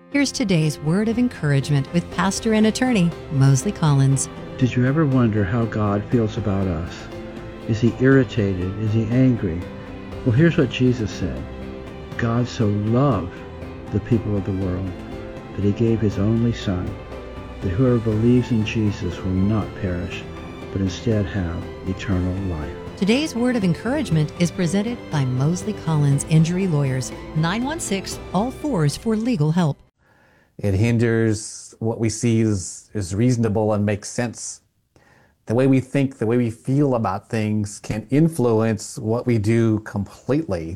Here's today's word of encouragement with pastor and attorney Mosley Collins. Did you ever wonder how God feels about us? Is he irritated? Is he angry? Well, here's what Jesus said. God so loved the people of the world that he gave his only Son, that whoever believes in Jesus will not perish, but instead have eternal life. Today's word of encouragement is presented by Mosley Collins Injury Lawyers, 916-ALL-4s for legal help. It hinders what we see is reasonable and makes sense. The way we think, the way we feel about things can influence what we do completely.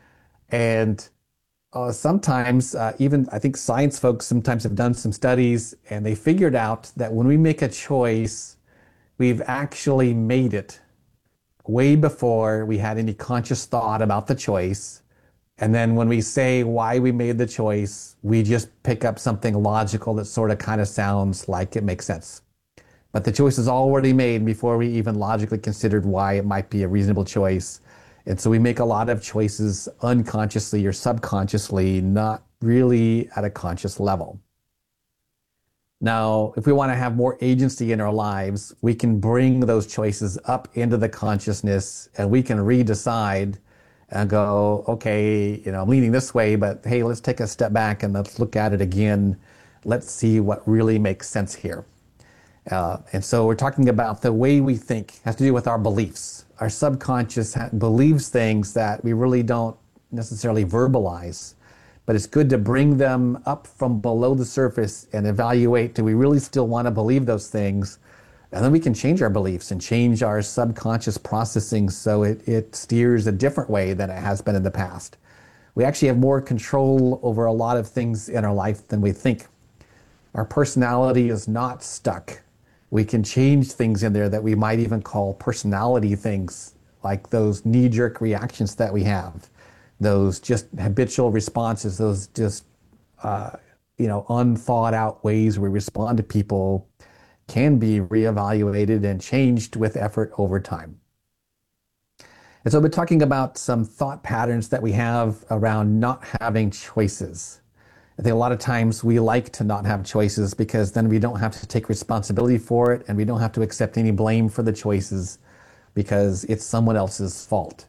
And sometimes, even I think science folks sometimes have done some studies and they figured out that when we make a choice, we've actually made it way before we had any conscious thought about the choice. And then when we say why we made the choice, we just pick up something logical that sort of kind of sounds like it makes sense. But the choice is already made before we even logically considered why it might be a reasonable choice. And so we make a lot of choices unconsciously or subconsciously, not really at a conscious level. Now, if we want to have more agency in our lives, we can bring those choices up into the consciousness and we can redecide and go, okay, I'm leaning this way, but hey, let's take a step back and let's look at it again. Let's see what really makes sense here. And so we're talking about the way we think has to do with our beliefs. Our subconscious believes things that we really don't necessarily verbalize, but it's good to bring them up from below the surface and evaluate, do we really still want to believe those things? And then we can change our beliefs and change our subconscious processing so it steers a different way than it has been in the past. We actually have more control over a lot of things in our life than we think. Our personality is not stuck. We can change things in there that we might even call personality things, like those knee-jerk reactions that we have, those just habitual responses, those just unthought out ways we respond to people can be reevaluated and changed with effort over time. And so we're talking about some thought patterns that we have around not having choices. I think a lot of times we like to not have choices because then we don't have to take responsibility for it and we don't have to accept any blame for the choices because it's someone else's fault.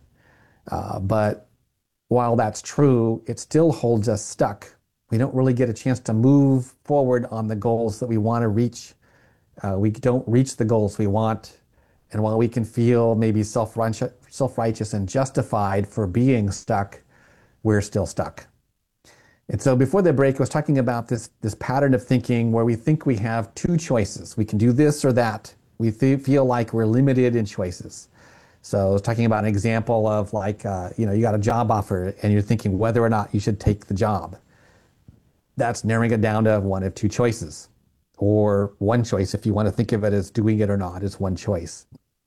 But while that's true, it still holds us stuck. We don't really get a chance to move forward on the goals that we want to reach. We don't reach the goals we want. And while we can feel maybe self-righteous and justified for being stuck, we're still stuck. And so before the break, I was talking about this pattern of thinking where we think we have two choices. We can do this or that. We feel like we're limited in choices. So I was talking about an example of you got a job offer and you're thinking whether or not you should take the job. That's narrowing it down to one of two choices. Or one choice, if you want to think of it as doing it or not, is one choice.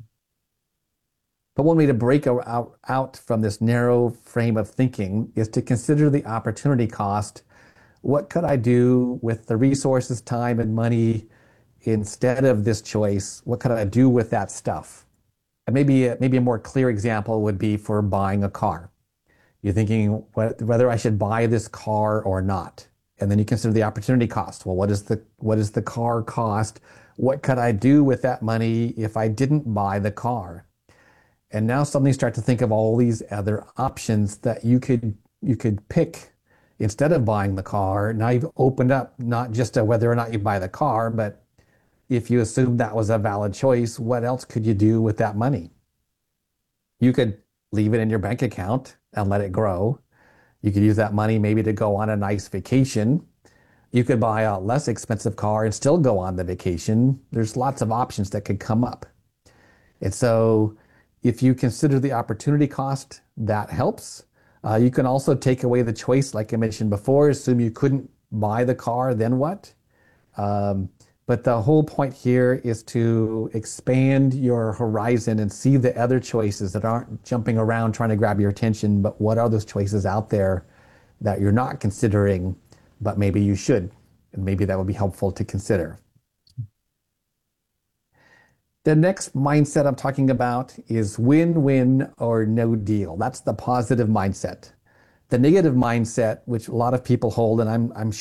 But one way to break out from this narrow frame of thinking is to consider the opportunity cost. What could I do with the resources, time, and money instead of this choice? What could I do with that stuff? And maybe a more clear example would be for buying a car. You're thinking whether I should buy this car or not. And then you consider the opportunity cost. Well, what is the car cost? What could I do with that money if I didn't buy the car? And now suddenly you start to think of all these other options that you could pick instead of buying the car. Now you've opened up not just to whether or not you buy the car, but if you assume that was a valid choice, what else could you do with that money? You could leave it in your bank account and let it grow. You could use that money maybe to go on a nice vacation. You could buy a less expensive car and still go on the vacation. There's lots of options that could come up. And so if you consider the opportunity cost, that helps. You can also take away the choice, like I mentioned before, assume you couldn't buy the car, then what? But the whole point here is to expand your horizon and see the other choices that aren't jumping around trying to grab your attention, but what are those choices out there that you're not considering, but maybe you should, and maybe that would be helpful to consider. The next mindset I'm talking about is win-win or no deal. That's the positive mindset. The negative mindset, which a lot of people hold, and I'm